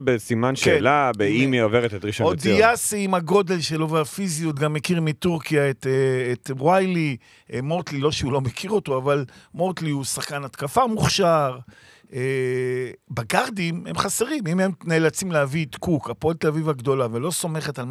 בסימן שאלה, באם היא עוברת את ראשון לציון. עוד דיאסי עם הגודל שלו והפיזיות, גם מכיר מטורקיה את ויילי, מורטלי, לא שהוא לא מכיר אותו, אבל מורטלי הוא שחקן התקפה מוכשר, בגרדים הם חסרים, אם הם נאלצים להביא את קוק, הפועל תל אביב הגדולה, ולא סומכת על